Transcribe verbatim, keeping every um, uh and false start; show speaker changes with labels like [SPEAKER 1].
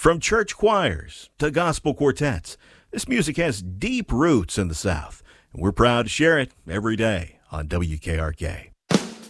[SPEAKER 1] From church choirs to gospel quartets, this music has deep roots in the South, and we're proud to share it every day on W K R K.